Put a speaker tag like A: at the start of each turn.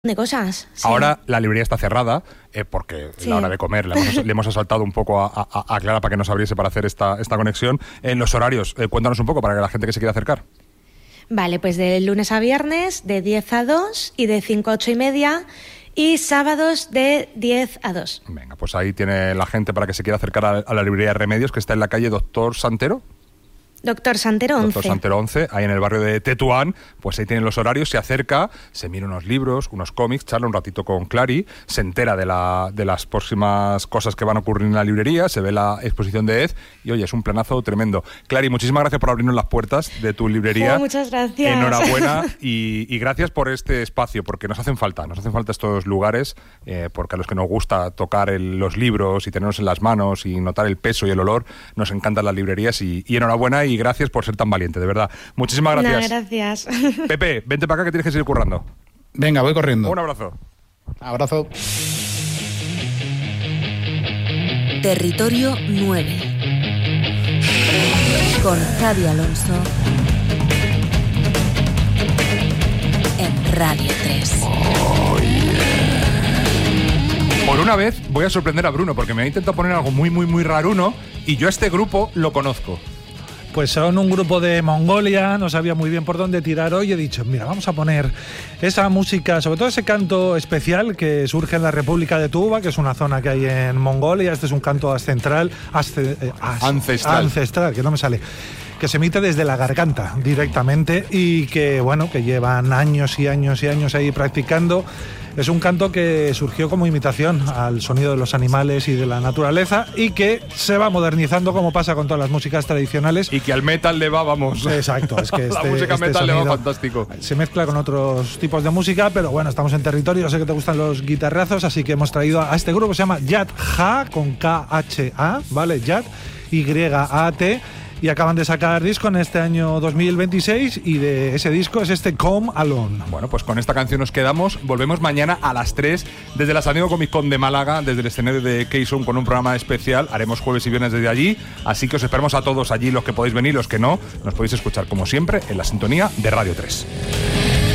A: de cosas. Sí.
B: Ahora la librería está cerrada porque es la hora de comer. Le hemos asaltado un poco a Clara para que nos abriese para hacer esta conexión. En los horarios, cuéntanos un poco para que la gente que se quiera acercar.
A: Vale, pues de lunes a viernes de 10 a 2 y de 5 a 8 y media y sábados de 10 a 2.
B: Venga, pues ahí tiene la gente para que se quiera acercar a la librería Remedios, que está en la calle Doctor Santero.
A: Doctor Santero 11.
B: Doctor Santero 11, ahí en el barrio de Tetuán, pues ahí tienen los horarios, se acerca, se mira unos libros, unos cómics, charla un ratito con Clary, se entera de las próximas cosas que van a ocurrir en la librería, se ve la exposición de Ed y oye, es un planazo tremendo. Clary, muchísimas gracias por abrirnos las puertas de tu librería.
A: Muchas gracias.
B: Enhorabuena y gracias por este espacio, porque nos hacen falta estos lugares, porque a los que nos gusta tocar los libros y tenerlos en las manos y notar el peso y el olor, nos encantan las librerías y enhorabuena y gracias por ser tan valiente, de verdad. Muchísimas gracias.
A: No, gracias.
B: Pepe, vente para acá que tienes que seguir currando.
C: Venga, voy corriendo.
B: Un abrazo.
C: Abrazo.
D: Territorio 9 con Javi Alonso en Radio 3.
B: Por una vez voy a sorprender a Bruno porque me ha intentado poner algo muy, muy, muy raruno y yo a este grupo lo conozco.
E: Pues son un grupo de Mongolia, no sabía muy bien por dónde tirar hoy. He dicho, mira, vamos a poner esa música, sobre todo ese canto especial que surge en la República de Tuva, que es una zona que hay en Mongolia. Este es un canto ancestral, que no me sale, que se emite desde la garganta directamente y que, bueno, que llevan años y años y años ahí practicando. Es un canto que surgió como imitación al sonido de los animales y de la naturaleza y que se va modernizando como pasa con todas las músicas tradicionales.
B: Y que al metal le va, vamos.
E: Exacto, es que
B: la música metal le va fantástico.
E: Se mezcla con otros tipos de música, pero bueno, estamos en territorio, sé que te gustan los guitarrazos, así que hemos traído a este grupo que se llama Yat Ha, con K-H-A, ¿vale? Yat, Y-A-T. Y acaban de sacar disco en este año 2026 y de ese disco es este Come Alone.
B: Bueno, pues con esta canción nos quedamos. Volvemos mañana a las 3 desde la San Diego Comic Con de Málaga, desde el escenario de Keyson con un programa especial. Haremos jueves y viernes desde allí, así que os esperamos a todos allí, los que podéis venir, los que no. Nos podéis escuchar como siempre en la sintonía de Radio 3.